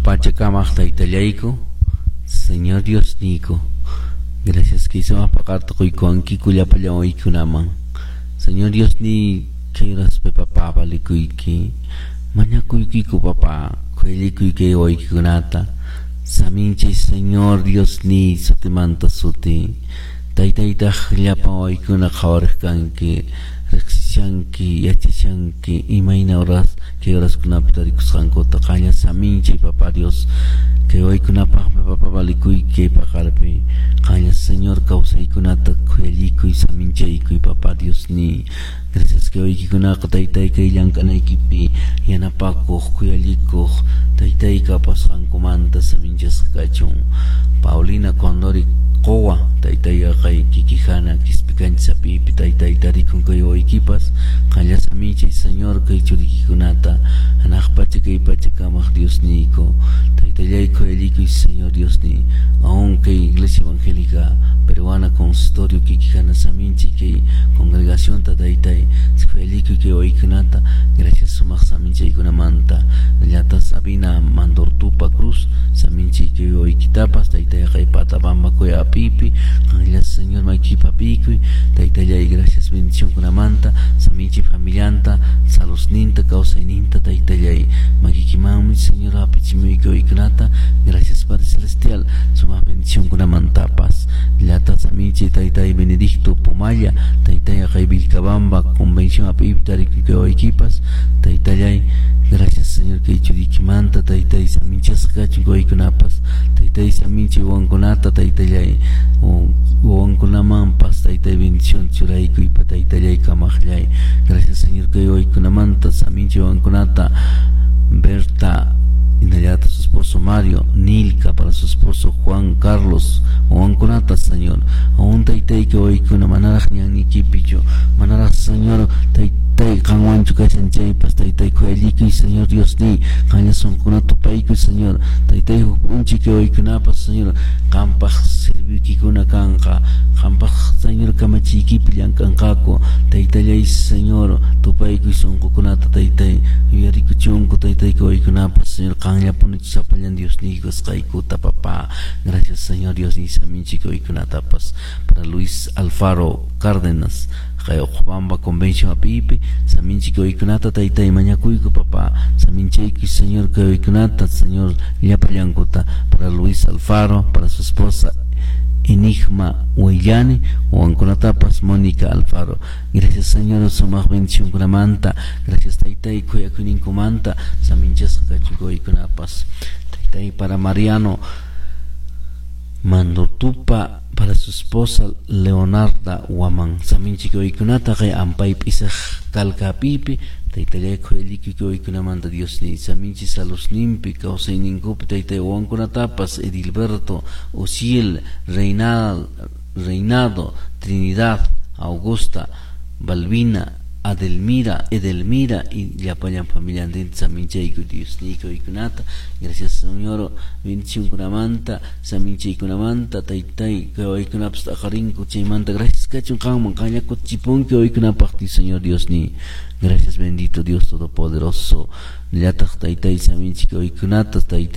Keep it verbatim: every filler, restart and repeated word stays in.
Pachacamac Taytallayku, Señor Dios Nico, gracias que hizo apagarto kuikonki kullapalla oikunaman. Señor Dios ni queiras pe papá vale kuiki, maña kuikiku papá, kueli kuike oikunata, saminche Señor Dios ni sotemanta suti, taytayta llapa oikuna kawarkanki, rexishanki, yachishanki, imaina horas que horas kunapitarikus kankota kanya saminche papá Dios, que hoy kunapakme papá valikuy que pakarpe, kanya Señor causa y kunata kueliku y saminche y papá Dios ni, gracias que hoy kunaka taytay que ilankana equipi, yanapako kueliku, taytay kapas kankumanta saminches kachun, Paulina Condori Kowa, taytay akay kikijana, kispikanch sapipi, taytay tarikun kayo equipas, kanya saminche Señor kay churikikunata, anakpache kay pachakamaj Dios niko, taytayay kueliku y Señor Dios ni, aunque Iglesia Evangélica Peruana Consistorio kikijana saminche kay congregación tataytay, kueliku que oikunata, gracias sumaj saminche ikunamanta, llata Sabina Mandortupa Cruz, saminche que oikitapas, taytay akay patabamba kuya pipi, gracias Señor maikipa pikui, taytayay gracias bendición kunamanta, saminche familianta, salus ninta, causa ninta, taytayay, makikimami Señor apichimiko ikunata, gracias Padre Celestial, suma bendición kunamanta paz, llata saminche taytay Benedicto Pumaya, taytay akay Vilcabamba, convención apiptari que oikipas, taytayay, gracias Señor que churikimanta, taytay saminche skachiko ikunapas, taytay saminche wankunata, taytayay, wankunamanpas, taytay bendición churaiku y pataytayay kamajlay, gracias Señor que oikunamanta, saminche wankunata, Berta Inayata su esposo Mario, Nilka para su esposo Juan Carlos, Wankunata Señor, aún taytay que hoy que una manera ñan ikipicho, manera Señor, taytay kanwanchu kachanchai pas taytay kueliki y Señor Dios ni, kanya son kunato paiku Señor, taytay unchi que hoy kunapas Señor, kampaj serviki kuna kanka, kampaj Señor kamachiki pillan kankako, taytay Señor, tu paiku y son kukunata taytay, yariku chunku taytay que hoy kunapas Señor, kanya punich sapallan Dios ni kaikuta papá, gracias Señor Dios ni saminchi que hoy kunatapas, para Luis Alfaro Cárdenas, Bamba Convention apipi, saminchi que hoy kunata taytay mañakuiku papá, saminchi que Señor que hoy kunata, Señor yapallankuta, para Luis Alfaro, para su esposa Enigma Huellani, o Anconatapas Mónica Alfaro, gracias Señor, somos bendición kunamanta, gracias taytay kuya kuninkumanta, saminches kachugo y kunapas, taytay para Mariano Mandotupa, para su esposa Leonarda Huaman, saminchi que hoy kunata que ampay pisaj kalkapipi, taytay kueliki que hoy kunamanta Dios ni, saminchi salos nimpi, causa ningup, taytay Wankunatapas, Edilberto, Ociel, Reinado, Reinado, Trinidad, Augusta, Balbina, Adelmira, Edelmira y Yapayan familia de Saminche y Dios Nico y Kunata, gracias Señor, bendición kunamanta, Saminche y Kunamanta, Taytay, que hoy kunaps tajarin kuchaimanta, gracias Cachun Kaman, Kanya Kuchipun, que hoy kunapakti Señor Dios ni, gracias bendito Dios Todopoderoso, Yatak Taytay, Saminche, que hoy kunatas, Taytay.